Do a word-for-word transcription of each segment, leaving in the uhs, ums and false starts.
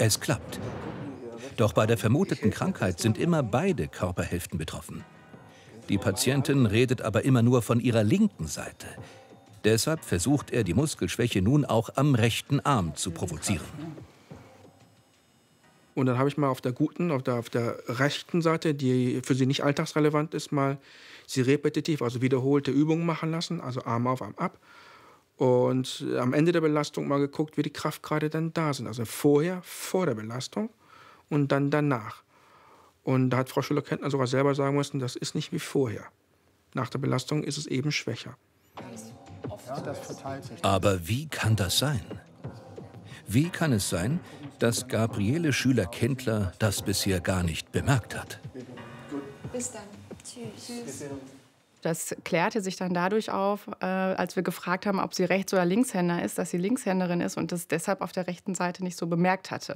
Es klappt. Doch bei der vermuteten Krankheit sind immer beide Körperhälften betroffen. Die Patientin redet aber immer nur von ihrer linken Seite. Deshalb versucht er, die Muskelschwäche nun auch am rechten Arm zu provozieren. Und dann habe ich mal auf der guten, auf der, auf der rechten Seite, die für sie nicht alltagsrelevant ist, mal sie repetitiv, also wiederholte Übungen machen lassen, also Arm auf, Arm ab. Und am Ende der Belastung mal geguckt, wie die Kraftgrade dann da sind. Also vorher, vor der Belastung und dann danach. Und da hat Frau Schüller-Kentner sogar selber sagen müssen, das ist nicht wie vorher. Nach der Belastung ist es eben schwächer. Aber wie kann das sein? Wie kann es sein, dass Gabriele Schüler-Kendler das bisher gar nicht bemerkt hat? Bis dann. Tschüss. Das klärte sich dann dadurch auf, äh, als wir gefragt haben, ob sie Rechts- oder Linkshänder ist, dass sie Linkshänderin ist und das deshalb auf der rechten Seite nicht so bemerkt hatte.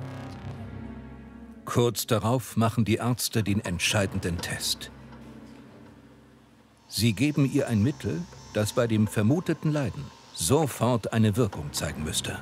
Kurz darauf machen die Ärzte den entscheidenden Test. Sie geben ihr ein Mittel, das bei dem vermuteten Leiden sofort eine Wirkung zeigen müsste.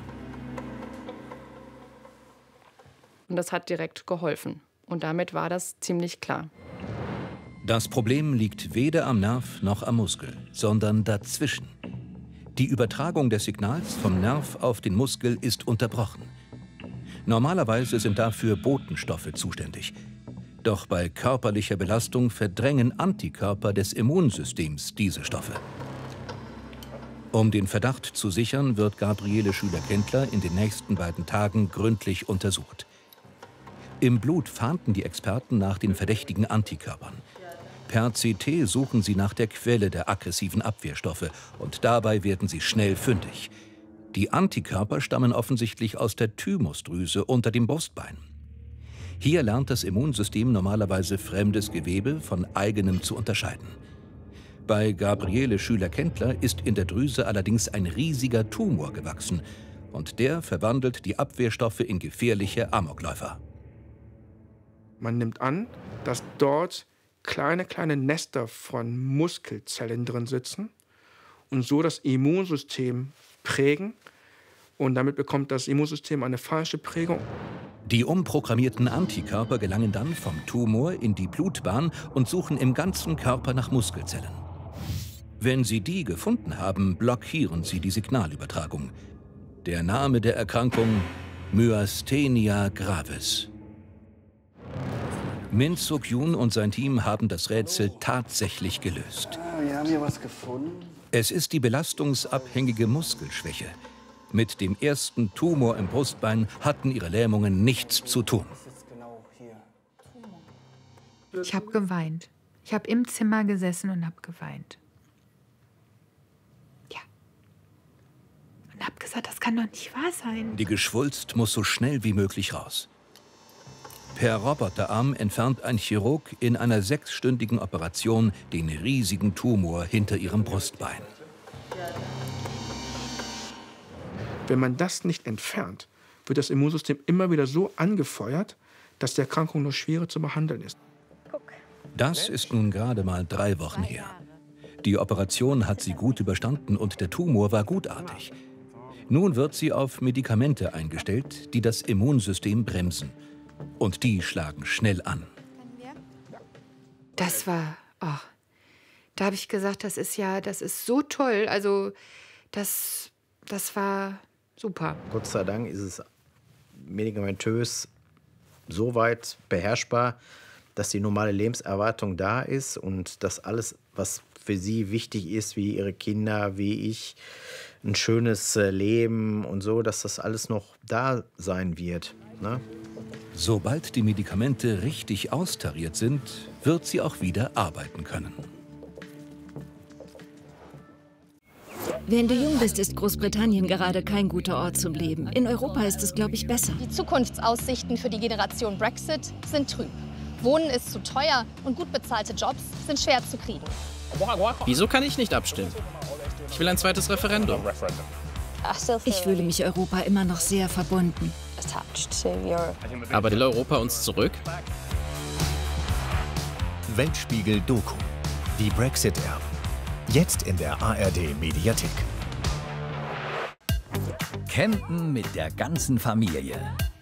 Und das hat direkt geholfen. Und damit war das ziemlich klar. Das Problem liegt weder am Nerv noch am Muskel, sondern dazwischen. Die Übertragung des Signals vom Nerv auf den Muskel ist unterbrochen. Normalerweise sind dafür Botenstoffe zuständig. Doch bei körperlicher Belastung verdrängen Antikörper des Immunsystems diese Stoffe. Um den Verdacht zu sichern, wird Gabriele Schüler-Kendler in den nächsten beiden Tagen gründlich untersucht. Im Blut fahnden die Experten nach den verdächtigen Antikörpern. Per C T suchen sie nach der Quelle der aggressiven Abwehrstoffe und dabei werden sie schnell fündig. Die Antikörper stammen offensichtlich aus der Thymusdrüse unter dem Brustbein. Hier lernt das Immunsystem normalerweise fremdes Gewebe von eigenem zu unterscheiden. Bei Gabriele Schüler-Kendler ist in der Drüse allerdings ein riesiger Tumor gewachsen und der verwandelt die Abwehrstoffe in gefährliche Amokläufer. Man nimmt an, dass dort kleine, kleine Nester von Muskelzellen drin sitzen und so das Immunsystem prägen. Und damit bekommt das Immunsystem eine falsche Prägung. Die umprogrammierten Antikörper gelangen dann vom Tumor in die Blutbahn und suchen im ganzen Körper nach Muskelzellen. Wenn sie die gefunden haben, blockieren sie die Signalübertragung. Der Name der Erkrankung: Myasthenia gravis. Min Suk-Yoon und sein Team haben das Rätsel tatsächlich gelöst. Wir haben hier was gefunden. Es ist die belastungsabhängige Muskelschwäche. Mit dem ersten Tumor im Brustbein hatten ihre Lähmungen nichts zu tun. Ich habe geweint. Ich habe im Zimmer gesessen und habe geweint. Ja. Und habe gesagt, das kann doch nicht wahr sein. Die Geschwulst muss so schnell wie möglich raus. Per Roboterarm entfernt ein Chirurg in einer sechsstündigen Operation den riesigen Tumor hinter ihrem Brustbein. Wenn man das nicht entfernt, wird das Immunsystem immer wieder so angefeuert, dass die Erkrankung nur schwerer zu behandeln ist. Das ist nun gerade mal drei Wochen her. Die Operation hat sie gut überstanden und der Tumor war gutartig. Nun wird sie auf Medikamente eingestellt, die das Immunsystem bremsen. Und die schlagen schnell an. Das war, oh, da habe ich gesagt, das ist ja, das ist so toll. Also das, das war super. Gott sei Dank ist es medikamentös so weit beherrschbar, dass die normale Lebenserwartung da ist und dass alles, was für sie wichtig ist, wie ihre Kinder, wie ich, ein schönes Leben und so, dass das alles noch da sein wird, ne? Sobald die Medikamente richtig austariert sind, wird sie auch wieder arbeiten können. Wenn du jung bist, ist Großbritannien gerade kein guter Ort zum Leben. In Europa ist es, glaube ich, besser. Die Zukunftsaussichten für die Generation Brexit sind trüb. Wohnen ist zu teuer und gut bezahlte Jobs sind schwer zu kriegen. Wieso kann ich nicht abstimmen? Ich will ein zweites Referendum. Ich fühle mich Europa immer noch sehr verbunden. Aber will Europa uns zurück? Weltspiegel Doku. Die Brexit-Erben. Jetzt in der A R D-Mediathek. Campen mit der ganzen Familie.